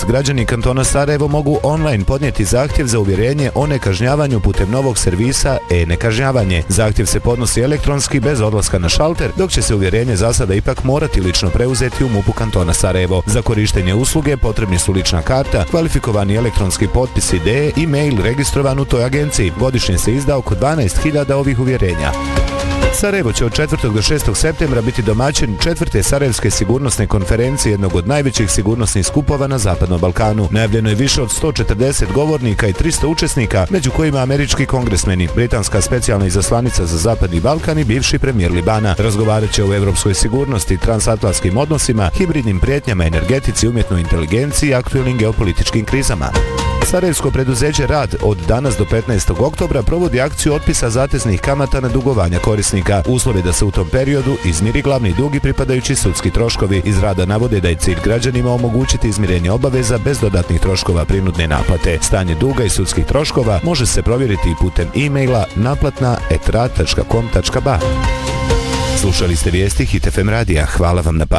građani kantona Sarajevo mogu online podnijeti zahtjev za uvjerenje o nekažnjavanju putem novog servisa e-nekažnjavanje. Zahtjev se podnosi elektronski bez odlaska na šalter, dok će se uvjerenje za sada ipak morati lično preuzeti u MUP-u kantona Sarajevo. Za korištenje usluge potrebni su lična karta, kvalifikovani elektronski potpis ID i mail registrovan u toj agenciji. Godišnje se izda oko 12.000 ovih uvjerenja. Sarajevo će od 4. do 6. septembra biti domaćin 4. Sarajevske sigurnosne konferencije, jednog od najvećih sigurnosnih skupova na Zapadnom Balkanu. Najavljeno je više od 140 govornika i 300 učesnika, među kojima američki kongresmeni, britanska specijalna izaslanica za Zapadni Balkan i bivši premijer Libana. Razgovarat će o evropskoj sigurnosti, transatlantskim odnosima, hibridnim prijetnjama, energetici, umjetnoj inteligenciji i aktuelnim geopolitičkim krizama. Sarajevsko preduzeće Rad od danas do 15. oktobra provodi akciju otpisa zateznih kamata na dugovanja korisnika. Uslov je da se u tom periodu izmiri glavni dug i pripadajući sudski troškovi. Iz Rada navode da je cilj građanima omogućiti izmirenje obaveza bez dodatnih troškova prinudne naplate. Stanje duga i sudskih troškova može se provjeriti i putem e-maila naplatna@rad.com.ba. Slušali ste vijesti Hit FM radija. Hvala vam na pažnji.